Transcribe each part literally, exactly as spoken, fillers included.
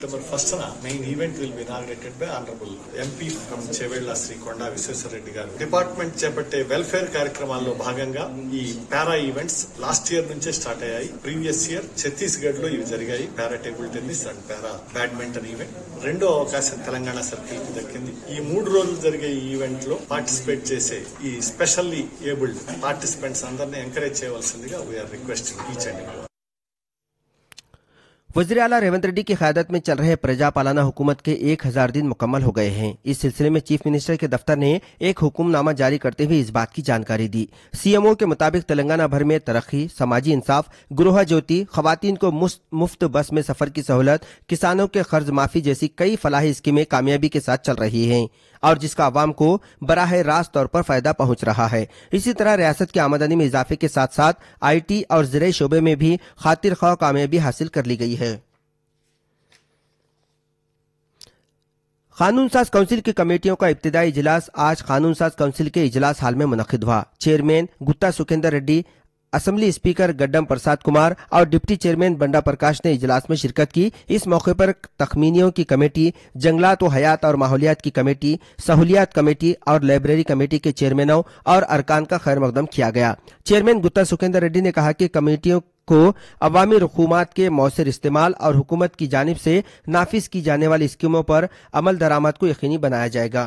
September first main event will be inaugurated by Honorable M P from Chevella Sri Konda Visweswara Reddy garu. Department చేపట్టే welfare కార్యక్రమాల్లో భాగంగా ఈ పారా events last year నుంచే start అయ్యాయి. Previous year Chhattisgarh లో ఇవి జరిగాయి. పారా table tennis and para badminton event. రెండో అవకాశం తెలంగాణ సర్కిల్ కి దక్కింది. ఈ మూడు రోజులు జరిగే ఈ ఈవెంట్ లో పార్టిసిపేట్ చేసే ఈ స్పెషల్లీ ఏబుల్డ్ పార్టిసిపెంట్స్ అందరినీ ఎంకరేజ్ చేయవలసిందిగా we are requesting each and every. वज़ीर आला रेवंत रेड्डी की क़यादत में चल रहे प्रजा पालाना हुकूमत के एक हजार दिन मुकम्मल हो गए हैं. इस सिलसिले में चीफ मिनिस्टर के दफ्तर ने एक हुक्मनामा जारी करते हुए इस बात की जानकारी दी. सीएमओ के मुताबिक तेलंगाना भर में तरक्की, समाजी इंसाफ, गृह ज्योति, खवातीन को मुफ्त बस में सफर की सहूलत, किसानों के कर्ज माफी जैसी कई फलाही स्कीमें कामयाबी के साथ चल रही हैं और जिसका आवाम को बराह रास्त तौर पर फायदा पहुंच रहा है. इसी तरह रियासत की आमदनी में इजाफे के साथ साथ आईटी और ज़राई शोबे में भी खातिर ख्वाह कामयाबी हासिल कर ली गई है. कानून साज काउंसिल की कमेटियों का इब्तिदाई इजलास आज कानून साज काउंसिल के इजलास हाल में मुनक्किद हुआ. Chairman Gutta Sukhender Reddy, assembly speaker Gaddam प्रसाद कुमार और डिप्टी चेयरमैन बंडा प्रकाश ने इजलास में शिरकत की. इस मौके पर तखमीनियों की कमेटी, जंगलात व हयात और माहौलियात की कमेटी, सहूलियात कमेटी और लाइब्रेरी कमेटी के चेयरमैनों और अरकान का खैर मकदम किया गया. चेयरमैन गुत्ता सुखेंदर रेड्डी ने कहा कि कमेटियों को अवामी रकूमात के मौसर इस्तेमाल और हुकूमत की जानिब से नाफिज की जाने वाली स्कीमों पर अमल दरामद को यकीनी बनाया जाएगा.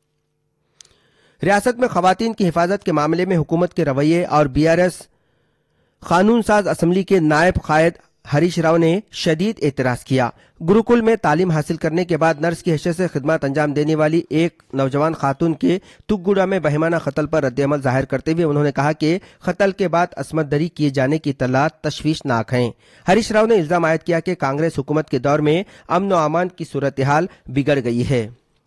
रियासत में खवातीन की हिफाजत के मामले में हुकूमत के रवैये और बीआरएस कानून साज असेंबली के नायब कायद हरीश राव ने शदीद एतराज किया. गुरुकुल में तालीम हासिल करने के बाद नर्स की हैसियत से खिदमत अंजाम देने वाली एक नौजवान खातून के तुगगुड़ा में बहिमाना कत्ल पर रद्दअमल जाहिर करते हुए उन्होंने कहा कि कत्ल के बाद असमत दरी किए जाने की इत्तलात तशवीशनाक हैं. हरीश राव ने इल्जाम आयद किया कि कांग्रेस हुकूमत के दौर में अमन व अमान की सूरत हाल बिगड़ गई है.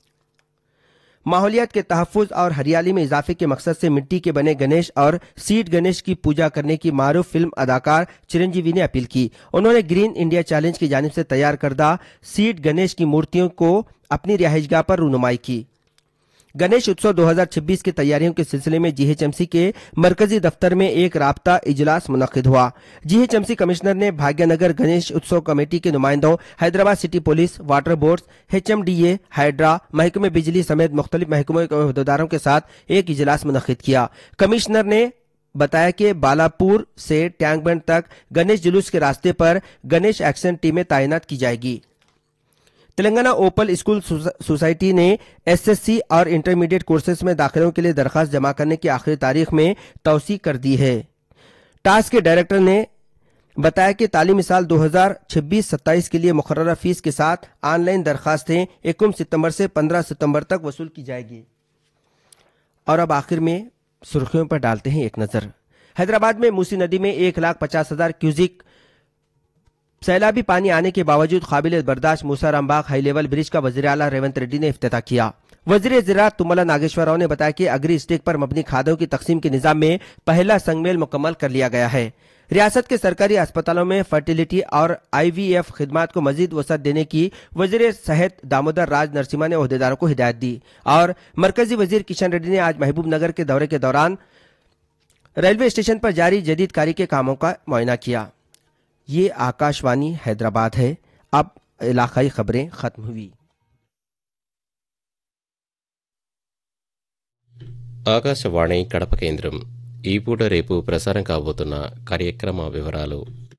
माहौलियात के तहफ़्फ़ुज़ और हरियाली में इजाफे के मकसद से मिट्टी के बने गणेश और सीड गणेश की पूजा करने की मारूफ फिल्म अदाकार चिरंजीवी ने अपील की. उन्होंने ग्रीन इंडिया चैलेंज की जानिब से तैयार करदा सीड गणेश की मूर्तियों को अपनी रिहाइशगाह पर रूनुमाई की. गणेश उत्सव दो हज़ार छब्बीस की तैयारियों के सिलसिले में जीएचएमसी के मरकजी दफ्तर में एक राब्ता इजलास मुनक्किद हुआ. जीएचएमसी कमिश्नर ने भाग्यनगर गणेश उत्सव कमेटी के नुमाइंदों, Hyderabad city police, water boards, HMDA, hydra, महकमे बिजली समेत मुख्तलिफ महकमों के अहदेदारों के साथ एक इजलास मुनक्किद किया. कमिश्नर ने बताया कि बालापुर से टैंक बंड तक गणेश जुलूस के रास्ते पर गणेश एक्शन टीमें तैनात की जाएगी. तेलंगाना ओपल स्कूल सोसाइटी ने एसएससी और इंटरमीडिएट कोर्सेज में दाखिलों के लिए दरखास्त जमा करने की आखिरी तारीख में तौसी कर दी है. टास के डायरेक्टर ने बताया कि तालीमी साल दो हज़ार छब्बीस सत्ताईस के लिए मुकर्ररा फीस के साथ ऑनलाइन दरखास्तें इक्कीस सितंबर से पंद्रह सितंबर तक वसूल की जाएगी. और अब आखिर में सुर्खियों पर डालते हैं एक नजर. हैदराबाद में मूसी नदी में एक लाख पचास हजार क्यूजिक सैलाबी पानी आने के बावजूद काबिल बर्दाश्त मूसाराम बाग हाई लेवल ब्रिज का वज़ीर आला रेवंत रेड्डी ने इफ्तिताह किया. वज़ीर ज़राअत तुम्मला नागेश्वर राव ने बताया कि अग्री स्टेक पर मबनी खादों की तकसीम के निज़ाम में पहला संगमेल मुकम्मल कर लिया गया है. रियासत के सरकारी अस्पतालों में फर्टिलिटी और आईवीएफ खिदमात को मजीद वसअत देने की वज़ीर सेहत दामोदर राज नरसिम्हा ने ओहदेदारों को हिदायत दी. और मरकजी वज़ीर किशन रेड्डी ने आज महबूब नगर के दौरे के दौरान रेलवे स्टेशन पर जारी जदीद कारी के कामों का मुआयना किया. ये आकाशवाणी हैदराबाद है. अब इलाकाई खबरें खत्म हुई. ఆకాశవాణి కడప కేంద్రం ఈ పూట రేపు ప్రసారం కాబోతున్న కార్యక్రమ వివరాలు.